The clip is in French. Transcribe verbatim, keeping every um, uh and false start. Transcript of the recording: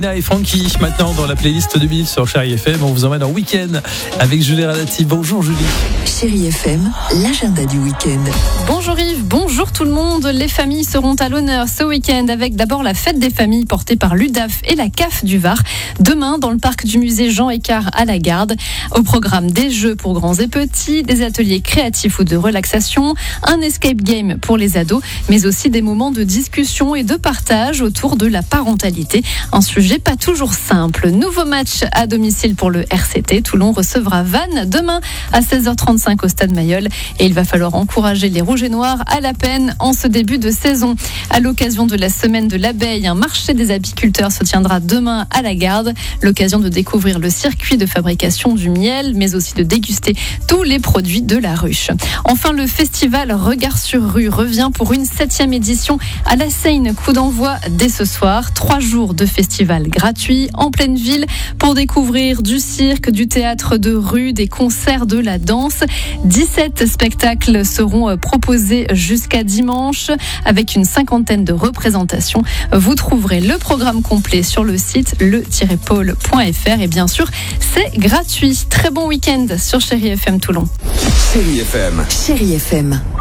Et Francky, maintenant dans la playlist de Bill sur Chérie F M, on vous emmène en week-end avec Julie Radati. Bonjour Julie. Chérie F M, l'agenda du week-end. Bonjour Yves, bonjour tout le monde. Les familles seront à l'honneur ce week-end avec d'abord la fête des familles portée par l'U D A F et la C A F du Var. Demain, dans le parc du musée Jean Écart à la Garde. Au programme des jeux pour grands et petits, des ateliers créatifs ou de relaxation, un escape game pour les ados, mais aussi des moments de discussion et de partage autour de la parentalité. Un sujet pas toujours simple. Nouveau match à domicile pour le R C T. Toulon recevra Vannes demain à seize heures trente-cinq au stade Mayol. Et il va falloir encourager les Rouges et Noirs à la peine en ce début de saison. À l'occasion de la semaine de l'abeille, un marché des apiculteurs se tiendra demain à la Garde. L'occasion de découvrir le circuit de fabrication du miel, mais aussi de déguster tous les produits de la ruche. Enfin, le festival Regard sur rue revient pour une septième édition à la Seine. Coup d'envoi dès ce soir. Trois jours de festival gratuit en pleine ville pour découvrir du cirque, du théâtre de rue, des concerts, de la danse. dix-sept spectacles seront proposés jusqu'à dimanche avec une cinquantaine de représentations. Vous trouverez le programme complet sur le site le tiret pôle point f r et bien sûr, c'est gratuit. Très bon week-end sur Chérie F M Toulon. Chérie F M. Chérie F M.